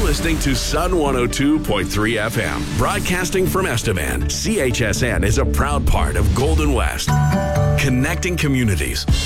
listening to Sun 102.3 FM, broadcasting from Estevan. CHSN is a proud part of Golden West, connecting communities.